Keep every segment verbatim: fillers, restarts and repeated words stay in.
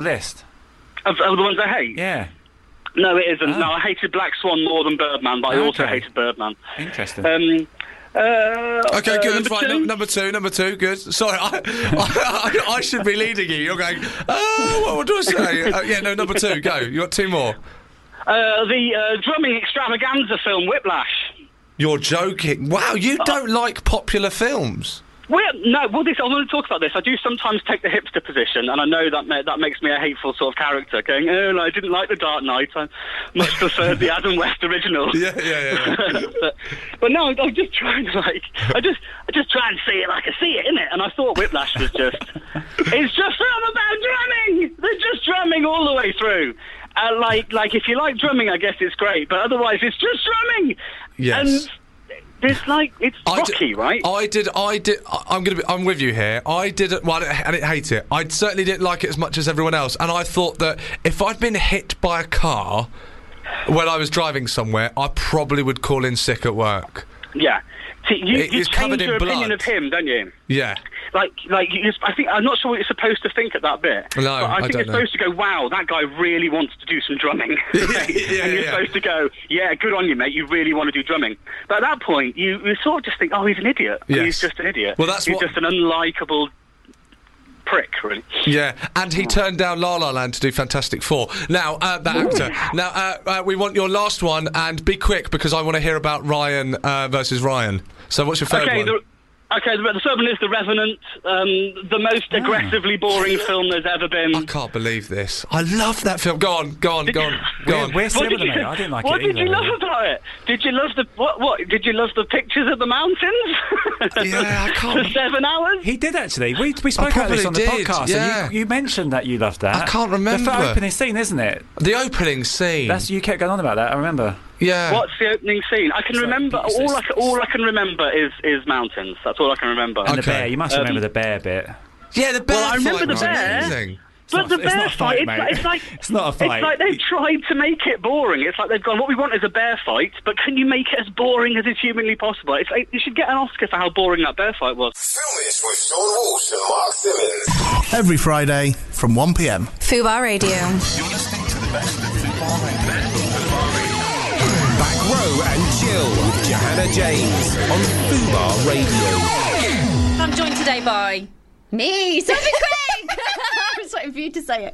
list. Of, of the ones I hate? Yeah. No, it isn't. Oh. No, I hated Black Swan more than Birdman, but I Okay. also hated Birdman. Interesting. Um, uh, Okay, uh, good. number Right, two? no, number two, number two, good. Sorry, I, I, I, I should be leading you. You're going, oh, what, what do I say? Uh, yeah, no, number two, go. You got two more. Uh, the uh, drumming extravaganza film Whiplash. You're joking. Wow, you don't like popular films. Well, no, well, this, I want to talk about this. I do sometimes take the hipster position, and I know that ma- that makes me a hateful sort of character, going, oh, no, I didn't like The Dark Knight. I much preferred the Adam West original. Yeah, yeah, yeah. yeah. but, but no, I'm just trying to, like, I just I just try and see it like I see it, innit? And I thought Whiplash was just, it's just all about drumming! They're just drumming all the way through. Uh, like, like, if you like drumming, I guess it's great, but otherwise it's just drumming! Yes. And it's like, it's I rocky, did, right? I did, I did, I- I'm gonna be, I'm with you here. I didn't, well, I didn't hate it. I certainly didn't like it as much as everyone else, and I thought that if I'd been hit by a car when I was driving somewhere, I probably would call in sick at work. Yeah. See, you, It you is change covered in your opinion blood. of him, don't you? Yeah. Like, like you just, I think I'm not sure what you're supposed to think at that bit. No, but I I think don't you're know. supposed to go, "Wow, that guy really wants to do some drumming," Yeah, right? yeah, and you're yeah. supposed to go, "Yeah, good on you, mate. You really want to do drumming." But at that point, you, you sort of just think, "Oh, he's an idiot. Yes. He's just an idiot. Well, that's he's what- just an unlikable prick, really." Yeah, and he turned down La La Land to do Fantastic Four. Now, uh, that actor. Now, uh, uh, we want your last one, and be quick because I want to hear about Ryan uh, versus Ryan. So, what's your third Okay, one? the, okay. The, the third one is The Revenant, um, the most aggressively boring film there's ever been. I can't believe this. I love that film. Go on, go on, go on, go We're, on. we're What similar, did you, mate. I didn't like what it did either. you love really. about it? Did you love the what? What did you love the pictures of the mountains? Yeah, I can't- For seven hours. He did actually. We we spoke about this probably on the did, podcast, yeah. and you, you mentioned that you loved that. I can't remember. The opening scene, isn't it? The opening scene. That's you kept going on about that. I remember. yeah. What's the opening scene? I can It's like- remember it's- all. I it's- can, all I can remember is is mountains. That's all I can remember. And the Okay. bear. You must Um, remember the bear bit. Yeah, the bear Well, I remember fight the was bear. amazing. But the not- it's bear not a fight, it's, mate. like, it's like It's not a fight. It's like they've tried to make it boring. It's like they've gone, what we want is a bear fight, but can you make it as boring as is humanly possible? It's like, you should get an Oscar for how boring that bear fight was. Filmish with Sean Walsh and Mark Simmons. Every Friday from one p m. Fubar Radio. You're listening to the best of Fubar Radio. Back Row and Chill with Johanna James on Fubar Radio. I'm joined today by Me, Sophie Craig! I was waiting for you to say it.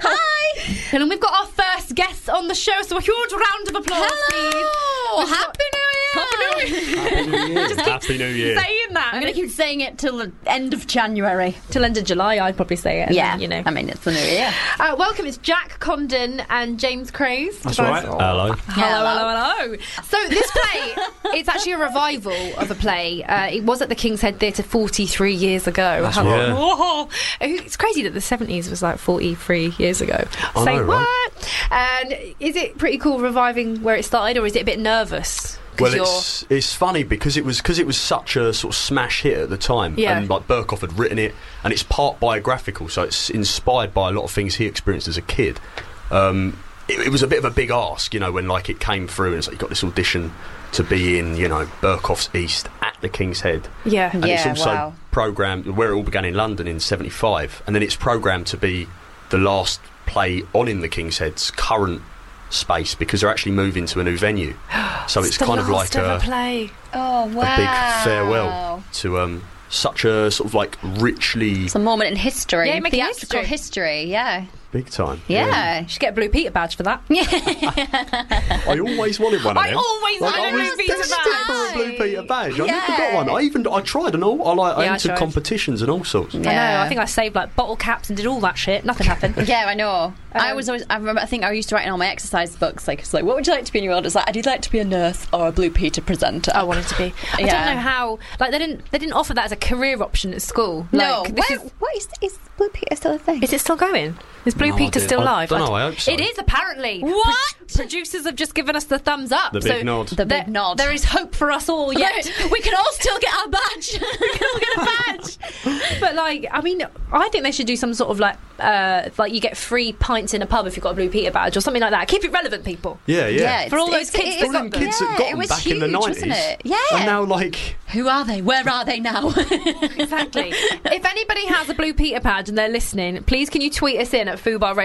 Hi! and we've got our first guest on the show, so a huge round of applause, Hello! please. Happy New Year! Happy New Year. Just Happy New Year. Saying that. I'm going to keep saying it till the end of January. till end of July, I'd probably say it. and Yeah, then, you know. I mean, it's the new year. Uh, welcome, it's Jack Comden and James Craze. That's right. Hello. Hello, hello, hello. So this play, it's actually a revival of a play. Uh, it was at the King's Head Theatre forty-three years ago. That's How- right. Whoa. It's crazy that the seventies was like forty-three years ago. I Say know, right? what? And is it pretty cool reviving where it started, or is it a bit nervous? 'Cause Well, you're- it's it's funny because it was because it was such a sort of smash hit at the time, Yeah. and like Burkoff had written it, and it's part biographical, so it's inspired by a lot of things he experienced as a kid. Um, it, it was a bit of a big ask, you know, when like it came through, and it's like you got this audition to be in, you know, Burkoff's East at the King's Head. Yeah. And Yeah, it's also wow. programmed where it all began in London in seventy-five, and then it's programmed to be the last play on in the King's Head's current space because they're actually moving to a new venue. So it's, the kind of last like ever a, play. Oh, wow. a big farewell to um, such a sort of like richly It's a moment in history. Yeah, making theatrical history. yeah. big time. Yeah. You should get a Blue Peter badge for that. I always wanted one of I them. always Like, wanted I a Blue was Peter desperate badge. for a Blue Peter badge. I never Yeah. got one. I even I tried and all. I like I Yeah, I entered tried. competitions and all sorts. I know. Yeah. I think I saved like bottle caps and did all that shit. Nothing happened. Yeah, I know. I Um, was always. I remember. I think I used to write in all my exercise books. Like, it's like, what would you like to be in your world? It's like, I'd either like to be a nurse or a Blue Peter presenter. I wanted to be. I Yeah. don't know how. Like they didn't. They didn't offer that as a career option at school. No. Like, this Where- is, what is is Blue Peter still a thing? is it still going? Is Blue No Peter idea. still I live? don't I know, I hope so. It is apparently. What? Pro- producers have just given us the thumbs up. The so big nod. The there- big nod. There is hope for us all yet. we can all still get our badge. we can all get a badge. But like, I mean, I think they should do some sort of like, uh, like you get free pints in a pub if you've got a Blue Peter badge or something like that. Keep it relevant, people. Yeah, yeah. it's- For all those it's- kids it that is- got Them them. kids Yeah, that got it them was back in the huge, nineties. wasn't it? Yeah. And now like Who are they? Where are they now? Exactly. If anybody has a Blue Peter badge and they're listening, please can you tweet us in at Fubar Radio.